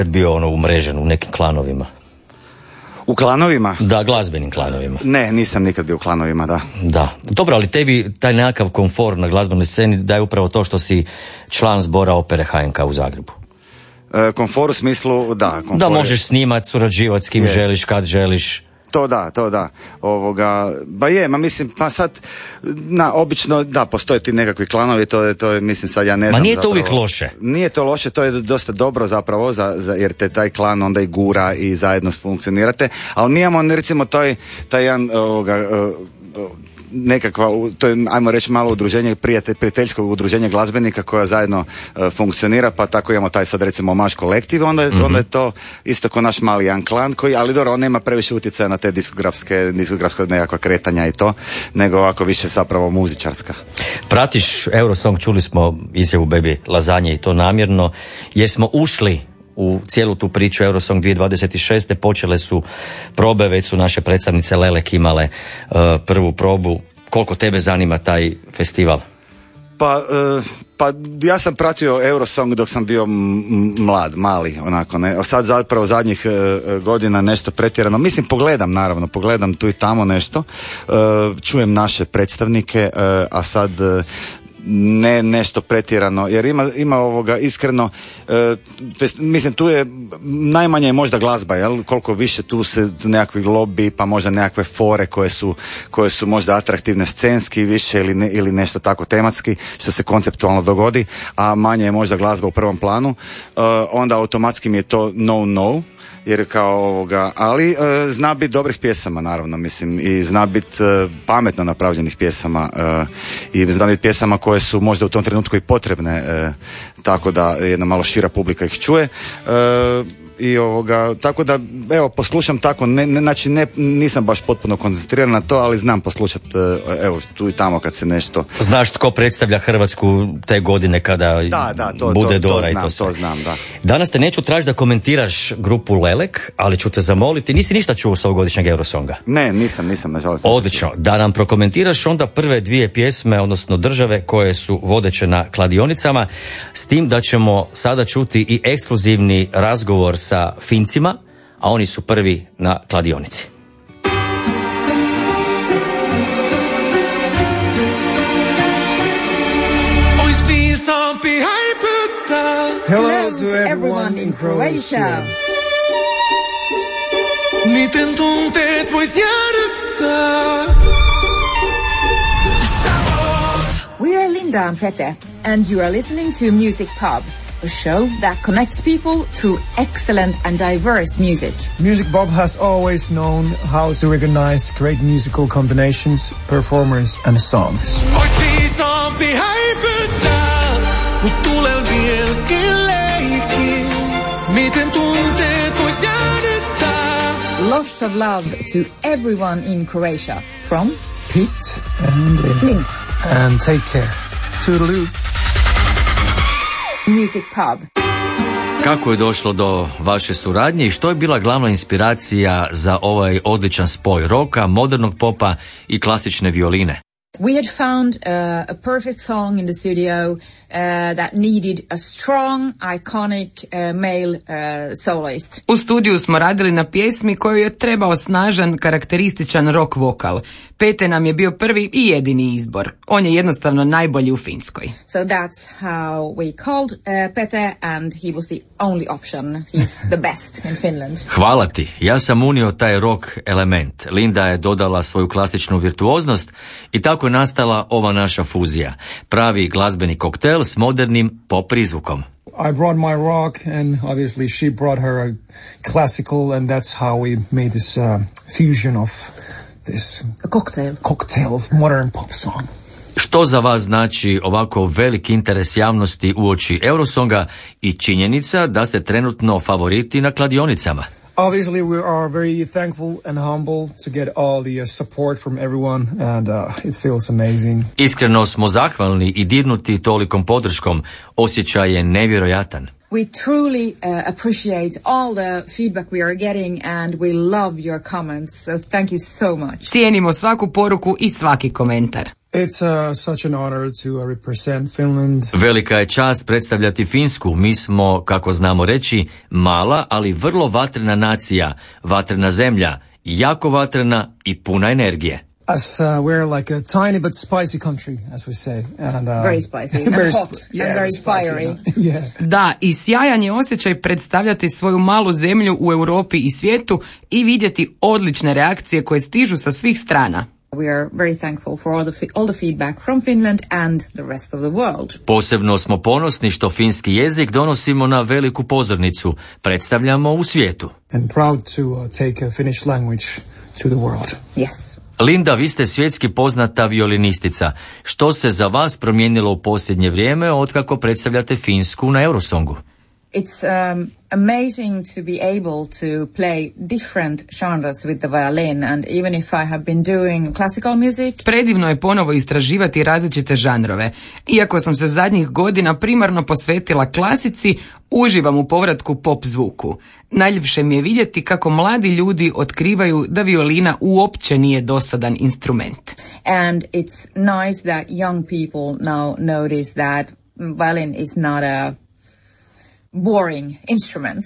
bio umrežen u nekim klanovima? U klanovima? Da, glazbenim klanovima. Ne, nisam nikad bio u klanovima, da. Da, dobro, ali tebi taj nekakav komfor na glazbenoj sceni daje upravo to što si član zbora opere HNK u Zagrebu. Komfor u smislu, da. Da možeš snimat, surađivati s kim želiš, kad želiš. To da. Mislim, pa sad, obično, da, postoje ti nekakvi klanovi, to je, mislim, sad ja ne znam. Ma nije to zapravo, uvijek loše. Nije to loše, to je dosta dobro zapravo, jer te taj klan onda i gura i zajedno funkcionirate, ali mi imamo, recimo, taj jedan, nekakva, to je, ajmo reći, malo udruženje, prijateljskog udruženja glazbenika koja zajedno funkcionira, pa tako imamo taj sad, recimo, Maš kolektiv, onda je to isto ko naš mali jedan klan koji, ali dobro, on nema previše utjecaja na te diskografska nekakva kretanja i to, nego ovako više zapravo muzičarska. Pratiš Eurosong, čuli smo izjavu Baby Lazanje i to namjerno, jer smo ušli u cijelu tu priču Eurosong 2026. Počele su probe, već su naše predstavnice Lelek imale prvu probu. Koliko tebe zanima taj festival? Pa ja sam pratio Eurosong dok sam bio mali, onako, ne. Sad zapravo zadnjih godina nešto pretjerano. Mislim, pogledam tu i tamo nešto. Čujem naše predstavnike, a sad ne nešto pretjerano, jer ima ovoga iskreno, mislim, tu je najmanje je možda glazba, jel? Koliko više tu se nekakvi lobby, pa možda nekakve fore koje su možda atraktivne scenski više ili nešto tako tematski, što se konceptualno dogodi, a manje je možda glazba u prvom planu, onda automatski mi je to no, jer kao ali zna biti dobrih pjesama, naravno, mislim, i zna biti pametno napravljenih pjesama, i zna biti pjesama koje su možda u tom trenutku i potrebne, tako da jedna malo šira publika ih čuje, i tako da, evo, poslušam tako, znači nisam baš potpuno koncentriran na to, ali znam poslušati, evo, tu i tamo kad se nešto... Znaš tko predstavlja Hrvatsku te godine kada bude Dora i to sve. To znam, da. Danas te neću tražiti da komentiraš grupu Lelek, ali ću te zamoliti, nisi ništa čuo s ovogodišnjeg Eurosonga? Ne, nisam, nažalost. Odlično, da nam prokomentiraš onda prve dvije pjesme, odnosno države koje su vodeće na kladionicama, s tim da ćemo sada čuti i ekskluzivni razgovor sa Fincima, a oni su prvi na kladionici. Hello to everyone in Croatia. We are Linda and Pete, and you are listening to Music Pub, a show that connects people through excellent and diverse music. Music Pub has always known how to recognize great musical combinations, performers and songs. Lots of love to everyone in Croatia from Pete and Linda. And take care. Toodaloo. Music Pub. Kako je došlo do vaše suradnje i što je bila glavna inspiracija za ovaj odličan spoj roka, modernog popa i klasične violine? We had found a perfect song in the studio that needed a strong, iconic male soloist. U studiju smo radili na pjesmi koju je trebao snažan, karakterističan rock vokal. Pete nam je bio prvi i jedini izbor. On je jednostavno najbolji u Finskoj. So that's how we called Pete, and he was the only option. He's the best in Finland. Hvala ti. Ja sam unio taj rock element. Linda je dodala svoju klasičnu virtuoznost i tako je nastala ova naša fuzija. Pravi glazbeni koktel s modernim pop prizvukom. I brought my rock and obviously she brought her classical, and that's how we made this fusion of this cocktail of modern pop song. Što za vas znači ovako veliki interes javnosti uoči Eurosonga i činjenica da ste trenutno favoriti na kladionicama? Obviously, we are very thankful and humble to get all the support from everyone, and it feels amazing. Iskreno smo zahvalni i dirnuti tolikom podrškom. Osjećaj je nevjerojatan. We truly appreciate all the feedback we are getting, and we love your comments. So thank you so much. Cijenimo svaku poruku i svaki komentar. It's such an honor to represent Finland. Velika je čast predstavljati Finsku. Mi smo, kako znamo reći, mala, ali vrlo vatrena nacija, vatrena zemlja, jako vatrena i puna energije. As we're like a tiny but spicy country, as we say. And, very spicy and very hot and very fiery. Yeah. Da, i sjajan je osjećaj predstavljati svoju malu zemlju u Europi i svijetu i vidjeti odlične reakcije koje stižu sa svih strana. We are very thankful for all the feedback from Finland and the rest of the world. Posebno smo ponosni što finski jezik donosimo na veliku pozornicu, predstavljamo u svijetu. And proud to take a Finnish language to the world. Yes. Linda, vi ste svjetski poznata violinistica. Što se za vas promijenilo u posljednje vrijeme otkako predstavljate Finsku na Eurosongu? It's amazing to be able to play different genres with the violin, and even if I have been doing classical music. Predivno je ponovo istraživati različite žanrove. Iako sam se zadnjih godina primarno posvetila klasici, uživam u povratku pop zvuku. Najljepše mi je vidjeti kako mladi ljudi otkrivaju da violina uopće nije dosadan instrument. And it's nice that young people now notice that violin is not a boring instrument.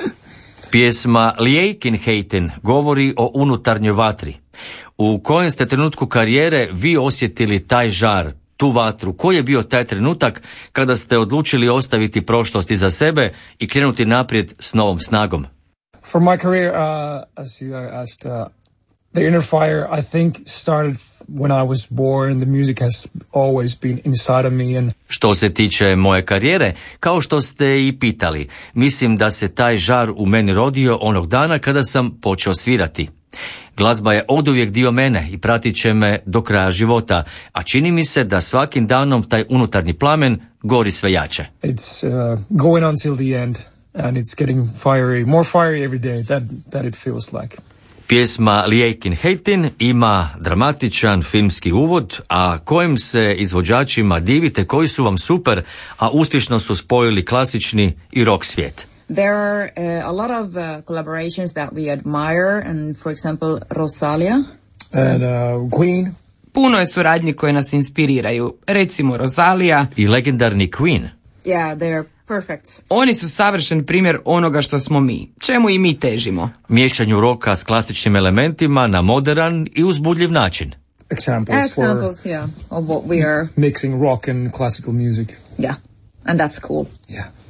Pjesma Lijeikinheiten govori o unutarnjoj vatri. U kojem ste trenutku karijere vi osjetili taj žar, tu vatru? Koji je bio taj trenutak kada ste odlučili ostaviti prošlost iza sebe i krenuti naprijed s novom snagom? For my career, as you asked, the inner fire, I think, started when I was born. The music has always been inside of me. And što se tiče moje karijere, kao što ste i pitali, mislim da se taj žar u meni rodio onog dana kada sam počeo svirati. Glazba je oduvijek dio mene i pratit će me do kraja života, a čini mi se da svakim danom taj unutarnji plamen gori sve jače. It's going until the end, and it's getting fiery, more fiery every day that it feels like. Pjesma Lijeikinheiten ima dramatičan filmski uvod, a kojim se izvođačima divite, koji su vam super, a uspješno su spojili klasični i rock svijet. There are a lot of collaborations that we admire, and for example, Rosalia. And Queen. Puno je suradnji koje nas inspiriraju, recimo Rosalia i legendarni Queen. Yeah, they're perfect. Oni su savršen primjer onoga što smo mi, čemu i mi težimo. Miješanju roka s klasičnim elementima na modern i uzbudljiv način. Examples for yeah, of what we are mixing rock and classical music. Yeah, and that's cool. Yeah.